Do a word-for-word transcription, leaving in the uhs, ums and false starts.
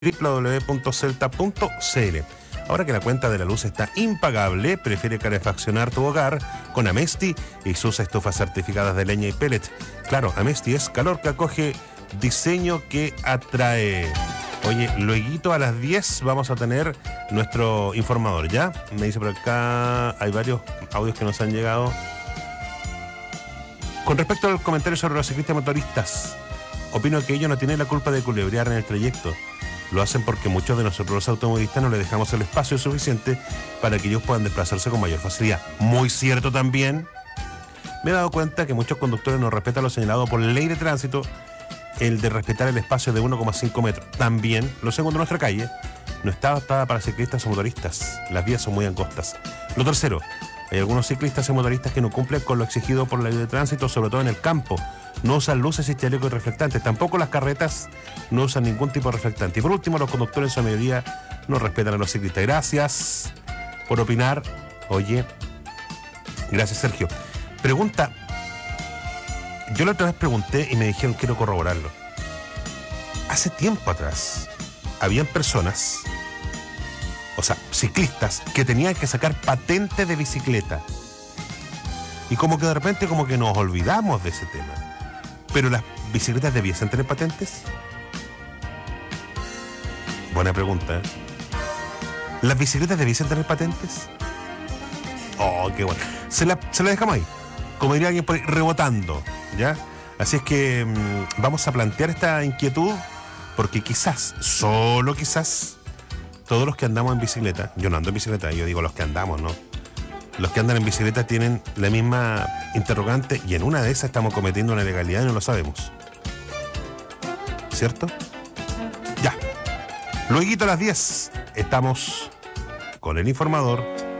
doble u doble u doble u punto celta punto c l. Ahora que la cuenta de la luz está impagable, prefiere calefaccionar tu hogar con Amesti y sus estufas certificadas de leña y pellet. Claro, Amesti es calor que acoge, diseño que atrae. Oye, luego a las diez vamos a tener nuestro informador, ¿ya? Me dice por acá, hay varios audios que nos han llegado. Con respecto al comentario sobre los ciclistas motoristas, opino que ellos no tienen la culpa de culebrear en el trayecto. Lo hacen porque muchos de nosotros los automovilistas no les dejamos el espacio suficiente para que ellos puedan desplazarse con mayor facilidad. Muy cierto también. Me he dado cuenta que muchos conductores no respetan lo señalado por ley de tránsito, el de respetar el espacio de uno coma cinco metros. También, lo segundo, nuestra calle no está adaptada para ciclistas o motoristas. Las vías son muy angostas. Lo tercero, hay algunos ciclistas y motoristas que no cumplen con lo exigido por la ley de tránsito, sobre todo en el campo. No usan luces y chalecos reflectantes. Tampoco las carretas no usan ningún tipo de reflectante. Y por último, los conductores en su mayoría no respetan a los ciclistas. Gracias por opinar. Oye, gracias, Sergio. Pregunta. Yo la otra vez pregunté y me dijeron, quiero corroborarlo. Hace tiempo atrás, habían personas, o sea, ciclistas, que tenían que sacar patente de bicicleta. Y como que de repente como que nos olvidamos de ese tema. ¿Pero las bicicletas debiesen tener patentes? Buena pregunta, ¿eh? ¿Las bicicletas debiesen tener patentes? Oh, qué bueno. Se la, se la dejamos ahí. Como diría alguien por ahí, rebotando, ¿ya? Así es que mmm, vamos a plantear esta inquietud, porque quizás, solo quizás, todos los que andamos en bicicleta, yo no ando en bicicleta, yo digo los que andamos, ¿no? Los que andan en bicicleta tienen la misma interrogante y en una de esas estamos cometiendo una ilegalidad y no lo sabemos. ¿Cierto? Ya. Lueguito a las diez estamos con el informador.